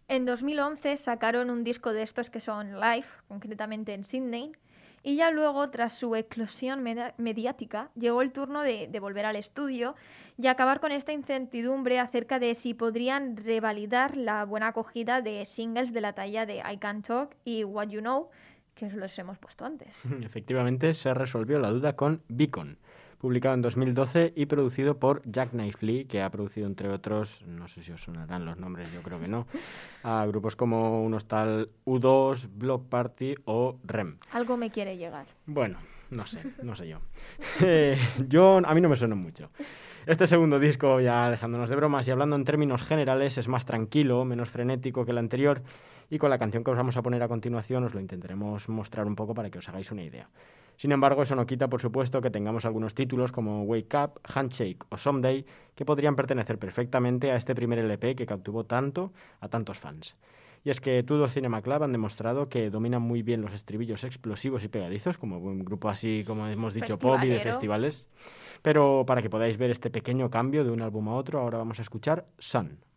En 2011 sacaron un disco de estos que son live, concretamente en Sydney, y ya luego, tras su eclosión mediática, llegó el turno de volver al estudio y acabar con esta incertidumbre acerca de si podrían revalidar la buena acogida de singles de la talla de I Can Talk y What You Know, que os los hemos puesto antes. Efectivamente, se resolvió la duda con Beacon, publicado en 2012 y producido por Jackknife Lee, que ha producido, entre otros, no sé si os sonarán los nombres, yo creo que no, a grupos como unos tal U2, Block Party o REM. Algo me quiere llegar. Bueno, no sé yo. A mí no me suena mucho. Este segundo disco, ya dejándonos de bromas y hablando en términos generales, es más tranquilo, menos frenético que el anterior, y con la canción que os vamos a poner a continuación os lo intentaremos mostrar un poco para que os hagáis una idea. Sin embargo, eso no quita, por supuesto, que tengamos algunos títulos como Wake Up, Handshake o Someday que podrían pertenecer perfectamente a este primer LP que cautivó tanto a tantos fans. Y es que Tudor Cinema Club han demostrado que dominan muy bien los estribillos explosivos y pegadizos, como un grupo así, como hemos dicho, pop y de festivales. Pero para que podáis ver este pequeño cambio de un álbum a otro, ahora vamos a escuchar Sun.